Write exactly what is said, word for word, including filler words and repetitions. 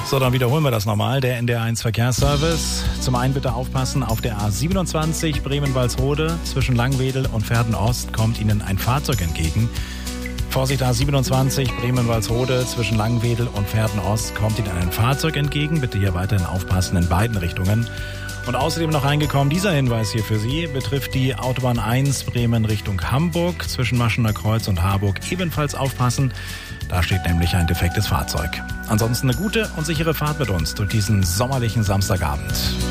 So, dann wiederholen wir das nochmal. Der N D R eins Verkehrsservice. Zum einen bitte aufpassen, auf der A siebenundzwanzig Bremen-Walsrode zwischen Langwedel und Verden-Ost kommt Ihnen ein Fahrzeug entgegen. Vorsicht, A siebenundzwanzig Bremen-Walsrode zwischen Langwedel und Verden-Ost kommt Ihnen ein Fahrzeug entgegen. Bitte hier weiterhin aufpassen in beiden Richtungen. Und außerdem noch reingekommen, dieser Hinweis hier für Sie betrifft die Autobahn eins Bremen Richtung Hamburg zwischen Maschener Kreuz und Harburg. Ebenfalls aufpassen, da steht nämlich ein defektes Fahrzeug. Ansonsten eine gute und sichere Fahrt mit uns durch diesen sommerlichen Samstagabend.